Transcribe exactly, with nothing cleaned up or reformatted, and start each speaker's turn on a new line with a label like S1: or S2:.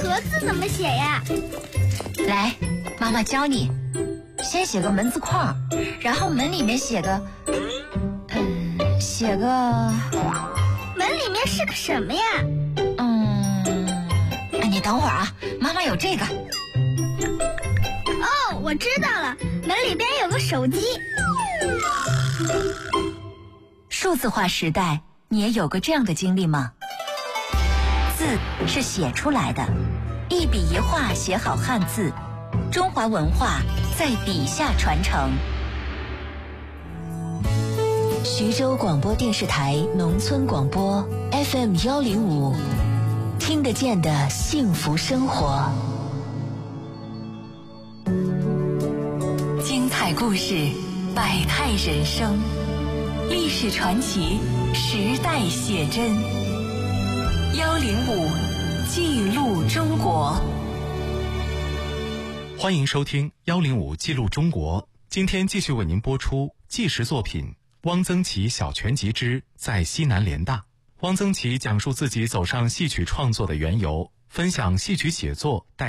S1: 格字怎么写呀？
S2: 来，妈妈教你。先写个门字框，然后门里面写个，嗯，写个……
S1: 门里面是个什么呀？
S2: 嗯，哎，你等会儿啊，妈妈有这个。
S1: 哦，我知道了，门里边有个手机。
S2: 数字化时代，你也有个这样的经历吗？字是写出来的，一笔一画写好汉字，中华文化在笔下传承。徐州广播电视台农村广播 F M 幺零五，听得见的幸福生活。精彩故事，百态人生，历史传奇，时代写真。幺零五记录中国。
S3: 欢迎收听幺零五记录中国。今天继续为您播出纪实作品《汪曾祺小全集之在西南联大》。汪曾祺讲述自己走上戏曲创作的缘由，分享戏曲写作带